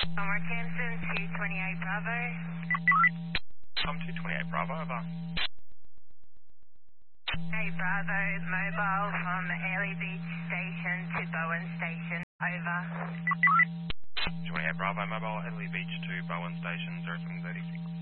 Omar Campson, 228 Bravo. I'm 228 Bravo, over. Hey Bravo, mobile from Airlie Beach Station to Bowen Station, over. 28 Bravo, mobile, Adelaide Beach to Bowen Station, 0736.